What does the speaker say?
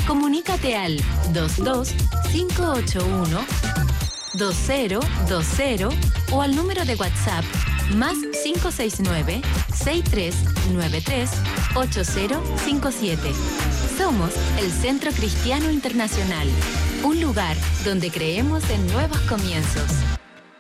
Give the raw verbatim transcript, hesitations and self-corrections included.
Comunícate al dos dos cinco ocho uno dos cero dos cero o al número de WhatsApp más cinco seis nueve seis tres nueve tres ocho cero cinco siete. Somos el Centro Cristiano Internacional, un lugar donde creemos en nuevos comienzos.